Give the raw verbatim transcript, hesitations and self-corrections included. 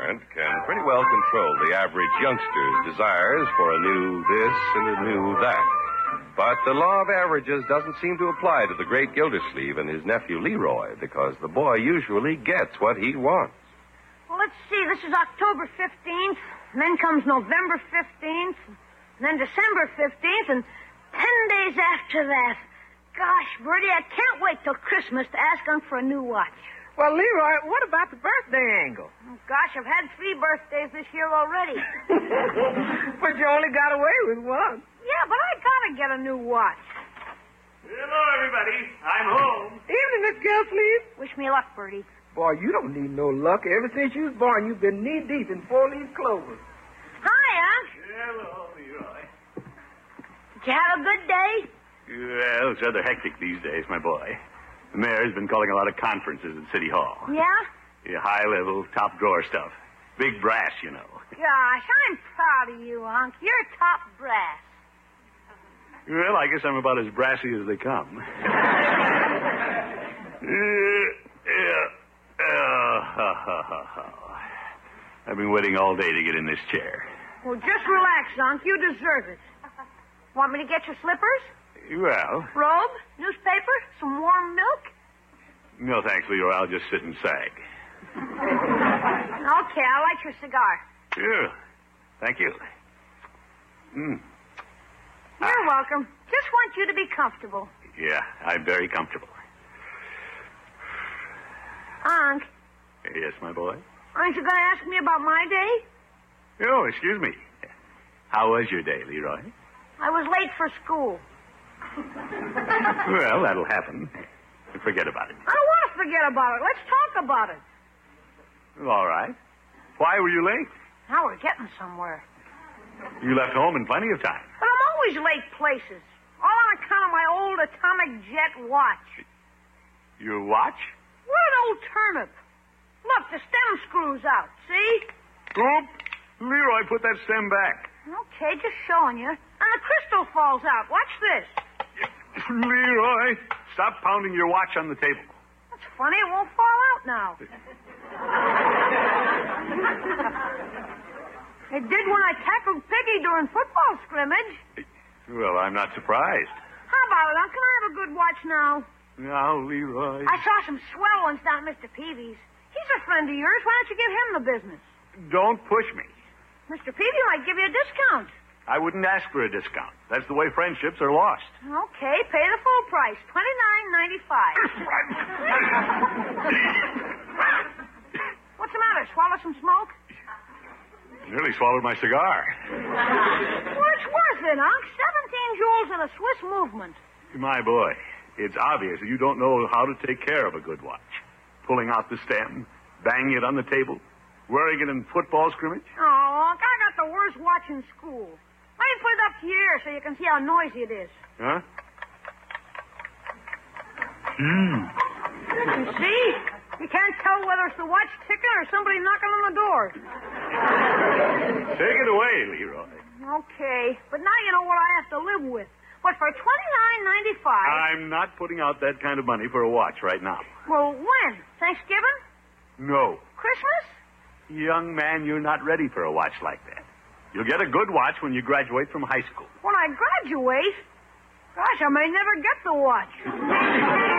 parent can pretty well control the average youngster's desires for a new this and a new that. But the law of averages doesn't seem to apply to the great Gildersleeve and his nephew Leroy, because the boy usually gets what he wants. Well, let's see. This is October fifteenth, and then comes November fifteenth, and then December fifteenth, and ten days after that. Gosh, Bertie, I can't wait till Christmas to ask Unc for a new watch. Well, Leroy, what about the birthday angle? Oh, gosh, I've had three birthdays this year already. But you only got away with one. Yeah, but I gotta get a new watch. Hello, everybody. I'm home. Evening, Miss Gilsleeve. Wish me luck, Bertie. Boy, you don't need no luck. Ever since you was born, you've been knee-deep in four-leaf clover. Hi, Unc. Hello, Leroy. Did you have a good day? Well, it's rather hectic these days, my boy. The mayor's been calling a lot of conferences at City Hall. Yeah? Yeah, high-level, top-drawer stuff. Big brass, you know. Gosh, I'm proud of you, Unc. You're top brass. Well, I guess I'm about as brassy as they come. uh, yeah. Uh, ha, ha, ha, ha. I've been waiting all day to get in this chair. Well, just relax, Unc. You deserve it. Want me to get your slippers? Well, Robe? Newspaper? Some warm milk? no thanks, Leroy. I'll just sit and sag. Okay, I'll light your cigar. Yeah. Thank you. Mm. You're welcome. Just want you to be comfortable. Yeah, I'm very comfortable. Unc, Yes, my boy? aren't you going to ask me about my day? Oh, excuse me. How was your day, Leroy? I was late for school. Well, that'll happen. Forget about it. I don't want to forget about it. Let's talk about it. All right. Why were you late? Now we're getting somewhere. You left home in plenty of time. But I'm always late places. All on account of my old atomic jet watch. Your watch? What an old turnip. Look, the stem screws out. See? Oop. Leroy, put that stem back. Okay, just showing you. And the crystal falls out. Watch this. Leroy, stop pounding your watch on the table. That's funny. It won't fall out now. It did when I tackled Piggy during football scrimmage. Well, I'm not surprised. How about it, Unc? Can I have a good watch now? Now, Leroy. I saw some swell ones down at Mister Peavy's. He's a friend of yours. Why don't you give him the business? Don't push me. Mister Peavy might give you a discount. I wouldn't ask for a discount. That's the way friendships are lost. Okay, pay the full price, twenty-nine ninety-five. What's the matter? Swallow some smoke? Nearly swallowed my cigar. Well, it's worth it, Unc. Seventeen joules in a Swiss movement. My boy, it's obvious that you don't know how to take care of a good watch. Pulling out the stem, banging it on the table, wearing it in football scrimmage. Oh, Unc, I got the worst watch in school. Let me put it up to your ear so you can see how noisy it is. Huh? Hmm. You see? You can't tell whether it's the watch ticking or somebody knocking on the door. Take it away, Leroy. Okay, but now you know what I have to live with. But for twenty-nine ninety-five. I'm not putting out that kind of money for a watch right now. Well, when? Thanksgiving? No. Christmas? Young man, you're not ready for a watch like that. You'll get a good watch when you graduate from high school. When I graduate? Gosh, I may never get the watch.